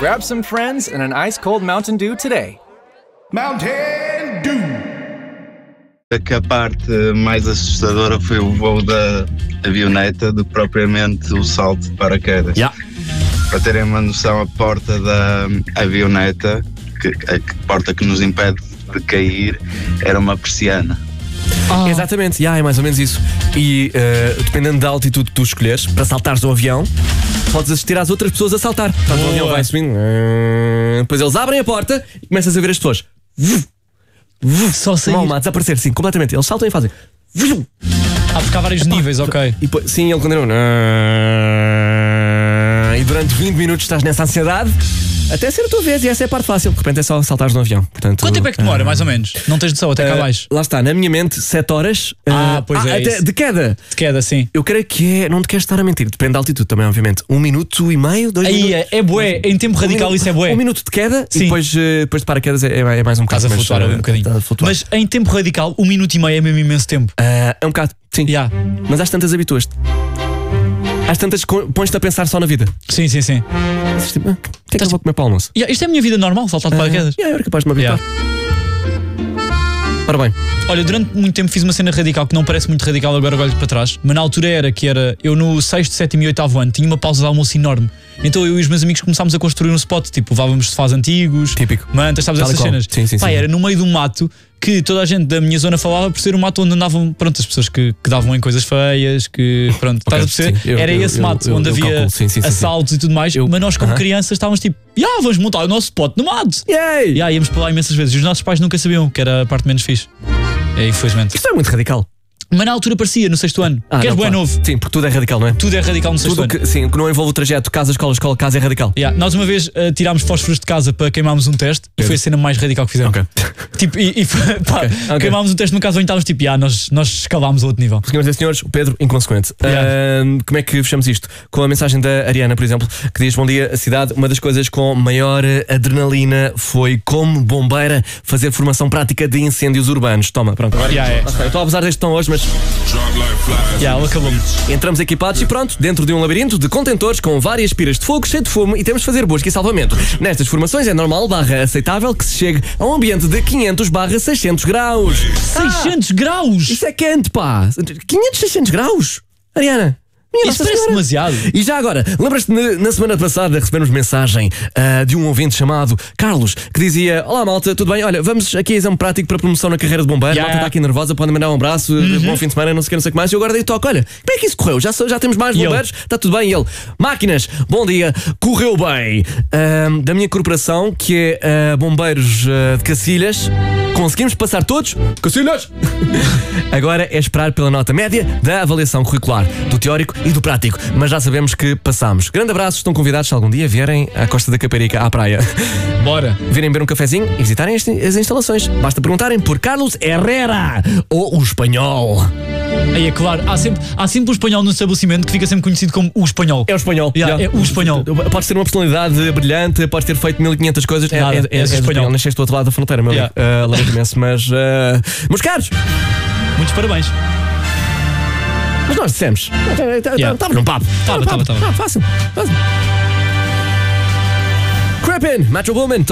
Grab some friends and an ice-cold Mountain Dew today. Mountain Dew. Que a parte mais assustadora foi o voo da avioneta do que propriamente o salto de paraquedas. Para terem uma noção, a porta da avioneta, a porta que nos impede de cair, era uma persiana. Exatamente, é mais ou menos isso. E dependendo da altitude que tu escolheres, para saltares do avião, podes assistir às outras pessoas a saltar. Portanto, o avião vai subindo, depois eles abrem a porta e começas a ver as pessoas só sair. a desaparecer, sim, completamente. Eles saltam e fazem. Porque há vários níveis, ok. E depois, sim, ele continua. E durante 20 minutos estás nessa ansiedade até ser a tua vez, e essa é a parte fácil. De repente é só saltares no avião. Portanto, Quanto tempo é que demora, mais ou menos? Não tens noção, até cá abaixo. Lá está, na minha mente, 7 horas. Pois é, até isso. de queda. De queda, sim. Eu creio que não te queres estar a mentir. Depende da altitude também, obviamente. 1 minuto e meio, 2 Aí minutos. é bué, em tempo radical isso é bué. 1 minuto de queda. Sim. E depois de paraquedas é mais um bocado. Estás a flutuar ali um bocadinho. Estás a flutuar. Mas em tempo radical, 1 minuto e meio é mesmo imenso tempo. É um bocado, sim. Mas às tantas habituas-te. Às tantas pões-te a pensar só na vida. Sim. Tipo, o que é que eu vou comer para o almoço? Isto é a minha vida normal, saltar de paraquedas. Eu era capaz de me habituar. Ora bem. Olha, durante muito tempo fiz uma cena radical que não parece muito radical, agora olho para trás, mas na altura era eu no 6º, 7º e 8º ano tinha uma pausa de almoço enorme. Então eu e os meus amigos começámos a construir um spot, tipo, levávamos sofás antigos, típico, mantas, sabes, essas cenas. Sim. Era no meio de um mato que toda a gente da minha zona falava por ser um mato onde andavam, as pessoas que davam em coisas feias, que, estás a perceber? Era esse mato onde havia assaltos e tudo mais, mas nós como crianças estávamos tipo, vamos montar o nosso spot no mato. Íamos para lá imensas vezes e os nossos pais nunca sabiam, que era a parte menos fixe. Infelizmente. Isto é muito radical. Mas na altura parecia, no 6º ano. Que és bué novo. Sim, porque tudo é radical, não é? Tudo é radical no 6º ano. Sim, que não envolve o trajeto casa, escola, escola, casa é radical. Nós uma vez tirámos fósforos de casa para queimarmos um teste e foi a cena mais radical que fizemos. Tipo, queimámos um teste no caso onde estávamos tipo, nós escalámos a outro nível. Senhoras e senhores, o Pedro, inconsequente. Como é que fechamos isto? Com a mensagem da Ariana, por exemplo, que diz: bom dia, a cidade. Uma das coisas com maior adrenalina foi, como bombeira, fazer formação prática de incêndios urbanos. Toma, pronto. Agora, eu estou a abusar deste tom hoje, mas acabou-me. Entramos equipados e pronto, dentro de um labirinto de contentores com várias piras de fogo, cheio de fumo, e temos de fazer busca e salvamento. Nestas formações é normal / aceitável que se chegue a um ambiente de 500 / 600 graus. 600 graus? Isso é quente, pá! 500, 600 graus? Ariana? Isso parece demasiado. E já agora, lembras-te na semana passada recebemos mensagem de um ouvinte chamado Carlos, que dizia: olá malta, tudo bem? Olha, vamos aqui a exame prático para promoção na carreira de bombeiro. A malta está aqui nervosa, podem mandar um abraço, bom fim de semana, não sei o que mais. E eu agora dei toque: olha, como é que isso correu? Já temos mais bombeiros? Está tudo bem? E ele: máquinas, bom dia, correu bem. Da minha corporação, que é Bombeiros de Cacilhas, conseguimos passar todos. Cacilhas! Agora é esperar pela nota média da avaliação curricular, do teórico e do prático, mas já sabemos que passamos. Grande abraço, estão convidados se algum dia vierem à Costa da Caparica, à praia. Bora! Virem beber um cafezinho e visitarem as instalações. Basta perguntarem por Carlos Herrera, ou o espanhol. Aí é claro, há sempre um espanhol no estabelecimento que fica sempre conhecido como o espanhol. É o espanhol. É o espanhol. Pode ser uma personalidade brilhante, pode ter feito 1500 coisas. É espanhol. Nasceste do outro lado da fronteira, meu amigo. Lamento imenso, mas meus caros, muitos parabéns. Mas nós dissemos. Estava num papo. Estava. Fácil. Creepin', Metro Boomin.